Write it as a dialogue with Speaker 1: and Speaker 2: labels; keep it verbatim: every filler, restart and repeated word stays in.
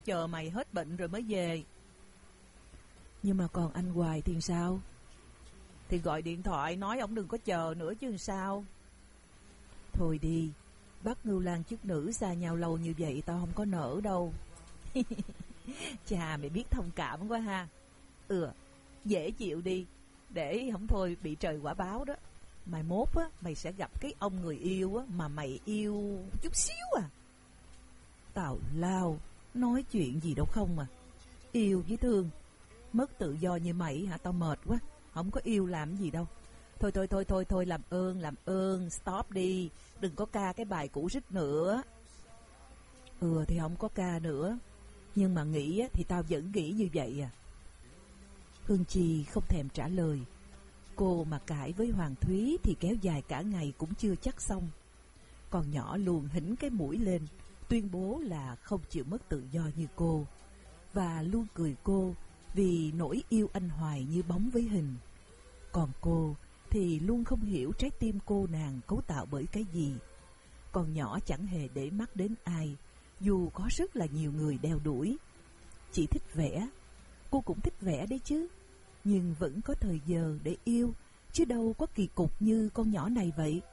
Speaker 1: chờ mày hết bệnh rồi mới về.
Speaker 2: Nhưng mà còn anh Hoài thì sao?
Speaker 1: Thì gọi điện thoại nói ổng đừng có chờ nữa chứ sao.
Speaker 2: Thôi đi, bắt Ngưu Lang chức nữ xa nhau lâu như vậy tao không có nỡ đâu.
Speaker 1: Chà, mày biết thông cảm quá ha. Ừ, dễ chịu đi, để không thôi bị trời quả báo đó. Mai mốt á, mày sẽ gặp cái ông người yêu á, mà mày yêu chút xíu à.
Speaker 2: Tào lao, nói chuyện gì đâu không mà. Yêu với thương, mất tự do như mày hả, tao mệt quá. Không có yêu làm gì đâu.
Speaker 1: Thôi thôi thôi thôi thôi làm ơn làm ơn stop đi, đừng có ca cái bài cũ rích nữa.
Speaker 2: Ừ thì không có ca nữa, nhưng mà nghĩ á, thì tao vẫn nghĩ như vậy à. Hương Chi không thèm trả lời. Cô mà cãi với Hoàng Thúy thì kéo dài cả ngày cũng chưa chắc xong. Con nhỏ luồn hỉnh cái mũi lên, tuyên bố là không chịu mất tự do như cô, và luôn cười cô vì nỗi yêu anh Hoài như bóng với hình. Còn cô thì luôn không hiểu trái tim cô nàng cấu tạo bởi cái gì. Con nhỏ chẳng hề để mắt đến ai, dù có rất là nhiều người đeo đuổi. Chỉ thích vẽ, cô cũng thích vẽ đấy chứ, nhưng vẫn có thời giờ để yêu, chứ đâu có kỳ cục như con nhỏ này vậy.